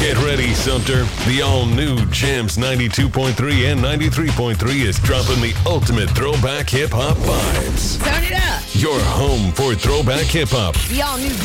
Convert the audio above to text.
Get ready, Sumter. The all-new Jams 92.3 and 93.3 is dropping the ultimate throwback hip-hop vibes. Turn it up. Your home for throwback hip-hop. The all-new